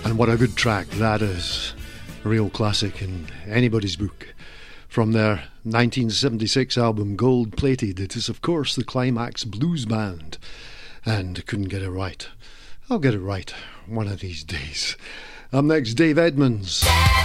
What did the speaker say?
And what a good track that is. A real classic in anybody's book. From their 1976 album Gold Plated, it is of course the Climax Blues Band. And couldn't get it right. I'll get it right one of these days. Up next, Dave Edmunds.